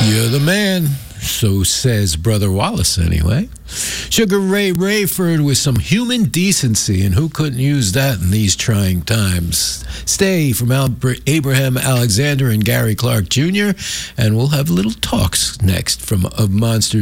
You're the man. So says Brother Wallace, anyway. Sugar Ray Rayford with some human decency, and who couldn't use that in these trying times? Stay from Abraham Alexander and Gary Clark Jr., and we'll have little talks next from Of Monsters